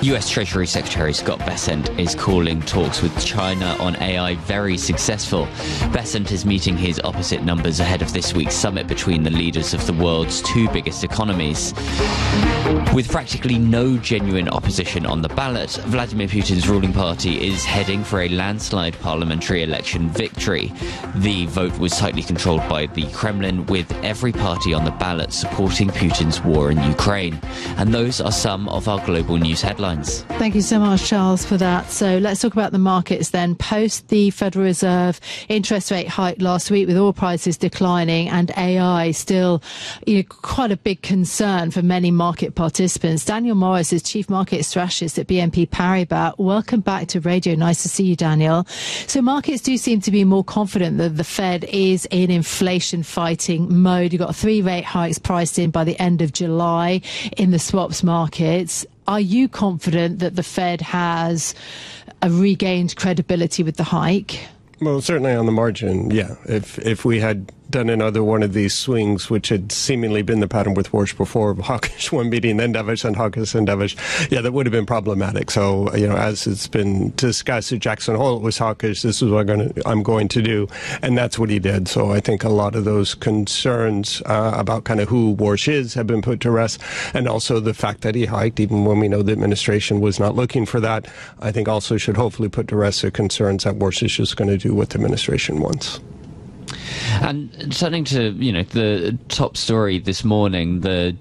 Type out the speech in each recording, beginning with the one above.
US Treasury Secretary Scott Bessent is calling talks with China on AI very successful. Bessent is meeting his opposite numbers ahead of this week's summit between the leaders of the world's two biggest economies. With practically no genuine opposition on the ballot, Vladimir Putin's ruling party is heading for a landslide parliamentary election victory. The vote was tightly controlled by the Kremlin, with every party on the ballot supporting Putin's war in Ukraine. And those are some of our global news headlines. Thank you so much, Charles, for that. So let's talk about the markets then. Post the Federal Reserve interest rate hike last week, with oil prices declining and AI still quite a big concern for many market participants. Daniel Morris is Chief Market Strategist at BNP Paribas. Welcome back to Radio. Nice to see you, Daniel. So markets do seem to be more confident that the Fed is in inflation fighting mode. You've got 3 rate hikes priced in by the end of July in the swaps markets. Are you confident that the Fed has regained credibility with the hike? Well, certainly on the margin, yeah. If we had done another one of these swings, which had seemingly been the pattern with Warsh before, hawkish one meeting, then dovish, and hawkish and dovish, yeah, that would have been problematic. So, as it's been discussed at Jackson Hole, it was hawkish, this is what I'm going to do, and that's what he did. So I think a lot of those concerns about kind of who Warsh is have been put to rest, and also the fact that he hiked, even when we know the administration was not looking for that, I think also should hopefully put to rest the concerns that Warsh is just going to do what the administration wants. And turning to, the top story this morning, the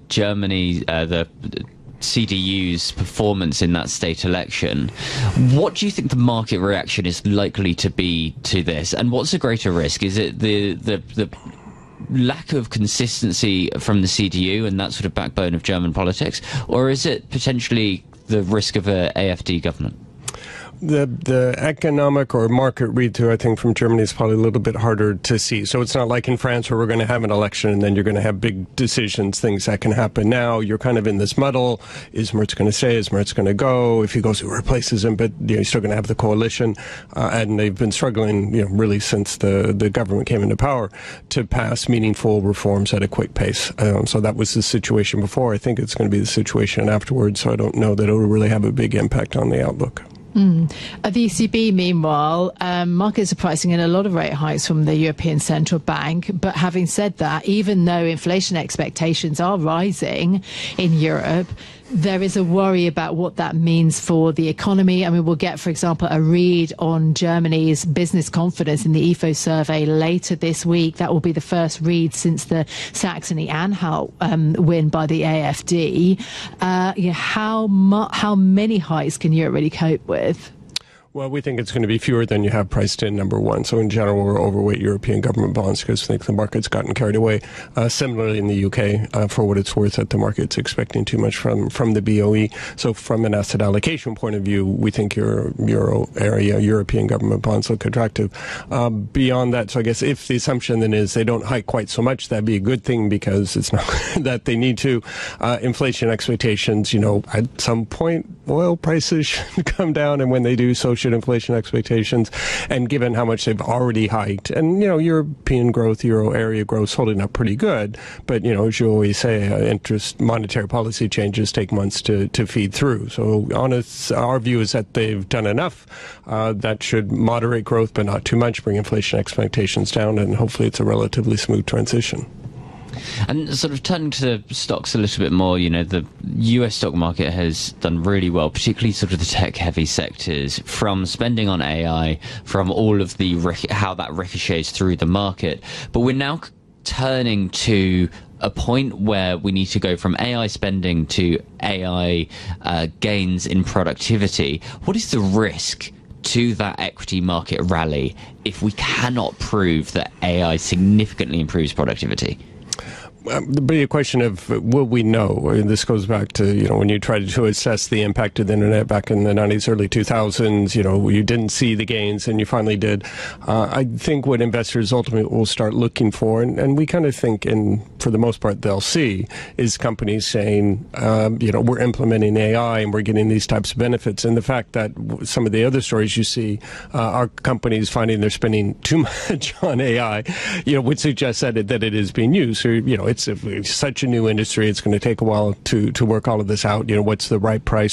CDU's performance in that state election. What do you think the market reaction is likely to be to this? And what's a greater risk? Is it the lack of consistency from the CDU and that sort of backbone of German politics? Or is it potentially the risk of a AfD government? The economic or market read-through, I think, from Germany is probably a little bit harder to see. So it's not like in France where we're going to have an election and then you're going to have big decisions, things that can happen now. You're kind of in this muddle. Is Merz going to stay? Is Merz going to go? If he goes, who replaces him? But you're still going to have the coalition. And they've been struggling, really since the government came into power to pass meaningful reforms at a quick pace. So that was the situation before. I think it's going to be the situation afterwards. So I don't know that it will really have a big impact on the outlook. At the ECB, meanwhile, markets are pricing in a lot of rate hikes from the European Central Bank. But having said that, even though inflation expectations are rising in Europe, there is a worry about what that means for the economy. I mean, we'll get, for example, a read on Germany's business confidence in the Ifo survey later this week. That will be the first read since the Saxony-Anhalt win by the AfD. How many hikes can Europe really cope with? Well, we think it's going to be fewer than you have priced in, number one. So in general, we're overweight European government bonds because I think the market's gotten carried away. Similarly in the UK, for what it's worth, that the market's expecting too much from the BOE. So from an asset allocation point of view, we think Euro area, European government bonds look attractive. Beyond that, so I guess if the assumption then is they don't hike quite so much, that'd be a good thing because it's not that they need to. Inflation expectations, at some point, oil prices should come down, and when they do, so should inflation expectations. And given how much they've already hiked, and European growth, euro area growth is holding up pretty good, but as you always say, monetary policy changes take months to feed through. So our view is that they've done enough that should moderate growth, but not too much, bring inflation expectations down, and hopefully it's a relatively smooth transition. And sort of turning to stocks a little bit more, the US stock market has done really well, particularly sort of the tech-heavy sectors, from spending on AI, from all of the how that ricochets through the market. But we're now turning to a point where we need to go from AI spending to AI gains in productivity. What is the risk to that equity market rally if we cannot prove that AI significantly improves productivity? There'd be a question of will we know? And this goes back to, when you try to assess the impact of the internet back in the 90s, early 2000s, you didn't see the gains and you finally did. I think what investors ultimately will start looking for, and we kind of think, and for the most part they'll see, is companies saying, we're implementing AI and we're getting these types of benefits. And the fact that some of the other stories you see are companies finding they're spending too much on AI, would suggest that it is being used. So, it's such a new industry. It's going to take a while to work all of this out. What's the right price